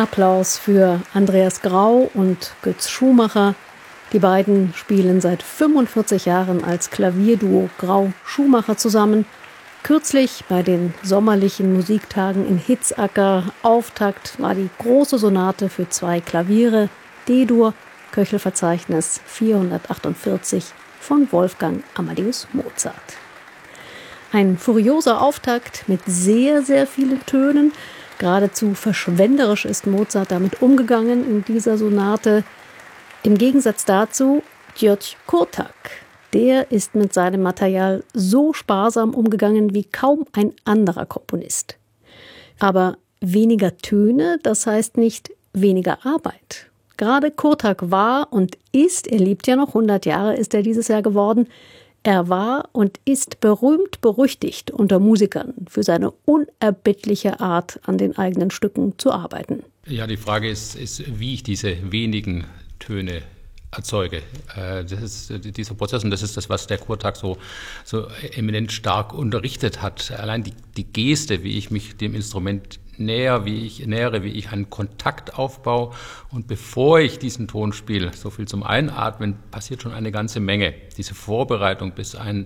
Applaus für Andreas Grau und Götz Schumacher. Die beiden spielen seit 45 Jahren als Klavierduo Grau-Schumacher zusammen. Kürzlich bei den sommerlichen Musiktagen in Hitzacker Auftakt war die große Sonate für 2 Klaviere, D-Dur, Köchelverzeichnis 448 von Wolfgang Amadeus Mozart. Ein furioser Auftakt mit sehr, sehr vielen Tönen. Geradezu verschwenderisch ist Mozart damit umgegangen in dieser Sonate. Im Gegensatz dazu György Kurtak. Der ist mit seinem Material so sparsam umgegangen wie kaum ein anderer Komponist. Aber weniger Töne, das heißt nicht weniger Arbeit. Gerade Kurtak war und ist, er lebt ja noch, 100 Jahre ist er dieses Jahr geworden, er war und ist berühmt berüchtigt unter Musikern für seine unerbittliche Art, an den eigenen Stücken zu arbeiten. Ja, die Frage ist, wie ich diese wenigen Töne erzeuge. Das ist dieser Prozess und das ist das, was der Kurtak so eminent stark unterrichtet hat. Allein die Geste, wie ich mich dem Instrument nähere, wie ich einen Kontakt aufbaue und bevor ich diesen Ton spiele, so viel zum Einatmen, passiert schon eine ganze Menge. Diese Vorbereitung, bis ein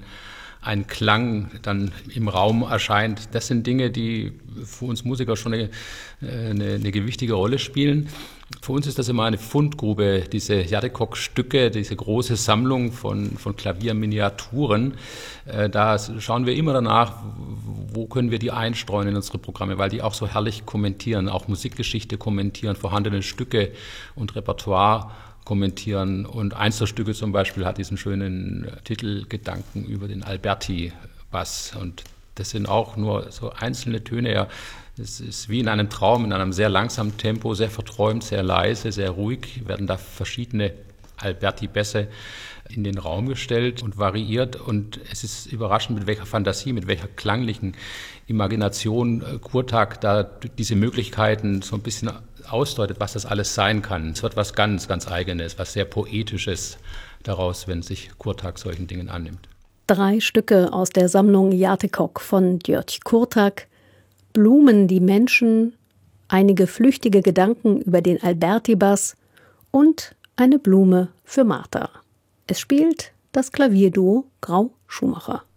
Klang dann im Raum erscheint, das sind Dinge, die für uns Musiker schon eine gewichtige Rolle spielen. Für uns ist das immer eine Fundgrube, diese Jadekok-Stücke, diese große Sammlung von Klavierminiaturen. Da schauen wir immer danach, wo können wir die einstreuen in unsere Programme, weil die auch so herrlich kommentieren, auch Musikgeschichte kommentieren, vorhandene Stücke und Repertoire kommentieren. Und eins der Stücke zum Beispiel hat diesen schönen Titel Gedanken über den Alberti-Bass. Und das sind auch nur so einzelne Töne. Ja, es ist wie in einem Traum, in einem sehr langsamen Tempo, sehr verträumt, sehr leise, sehr ruhig, werden da verschiedene Alberti-Bässe in den Raum gestellt und variiert. Und es ist überraschend, mit welcher Fantasie, mit welcher klanglichen Imagination Kurtak da diese Möglichkeiten so ein bisschen ausdeutet, was das alles sein kann. Es wird was ganz, ganz Eigenes, was sehr Poetisches daraus, wenn sich Kurtak solchen Dingen annimmt. 3 Stücke aus der Sammlung Jadekok von György Kurtak. Blumen, die Menschen, einige flüchtige Gedanken über den Alberti-Bass und eine Blume für Martha. Es spielt das Klavierduo Grau-Schumacher.